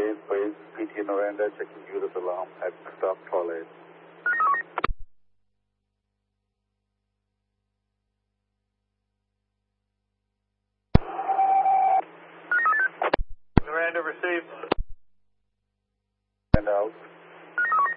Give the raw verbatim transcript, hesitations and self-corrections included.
Please, please, P T Noranda checking U S alarm at stop toilet. Noranda received.